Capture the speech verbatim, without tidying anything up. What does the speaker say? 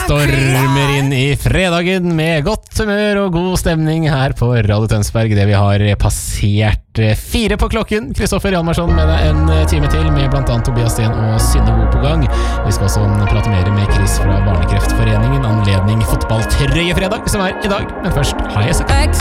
stormer inn i fredagen med godt humør og god stemning her på Radio Tønsberg. Det vi har passert fire på klokken. Kristoffer Hjalmarsson med deg en time til med blant annet Tobias Sten og Synne Bo på gang. Vi skal også prate mer med Chris fra Barnekreftforeningen anledning fotballtrøyefredag som er i dag. Men først har jeg sagt